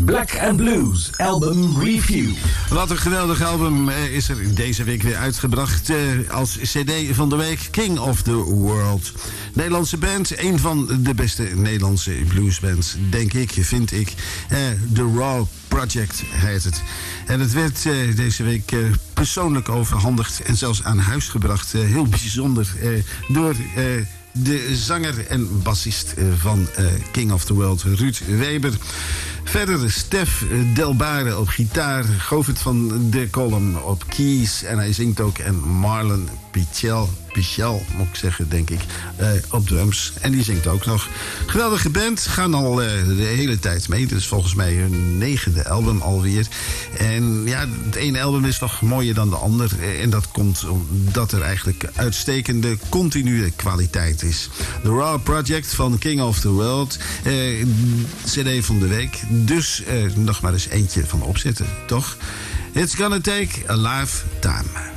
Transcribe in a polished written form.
Black and Blues Album Review. Wat een geweldig album is er deze week weer uitgebracht als cd van de week. King of the World. Nederlandse band, een van de beste Nederlandse bluesbands, denk ik, vind ik. The Raw Project heet het. En het werd deze week persoonlijk overhandigd en zelfs aan huis gebracht. Heel bijzonder door de zanger en bassist van King of the World, Ruud Weber. Verder Stef Delbare op gitaar, Govert van der Kolm op keys en hij zingt ook. En Marlon Pichel, moet ik zeggen, denk ik, op drums. En die zingt ook nog. Geweldige band, gaan al de hele tijd mee. Dat is volgens mij hun 9e album alweer. En ja, het ene album is nog mooier dan de ander. En dat komt omdat er eigenlijk uitstekende, continue kwaliteit is. The Raw Project van King of the World. CD van de week. Dus nog maar eens eentje van opzetten, toch? It's gonna take a lifetime.